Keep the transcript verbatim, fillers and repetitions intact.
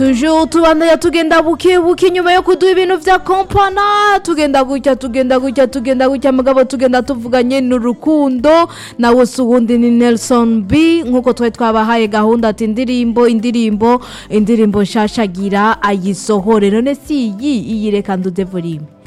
Toujours tubandanya tugenda buke buke nyuma yo kuduha ibintu vya kompana tugenda gutya tugenda gutya tugenda gutya mugabo tugenda tuvuganye n'urukundo nawe suhundi ni Nelson B nkuko twe twabahaye gahunda ati indirimbo indirimbo indirimbo nshashagira ayisohore none si iyi iyi reka nduze volume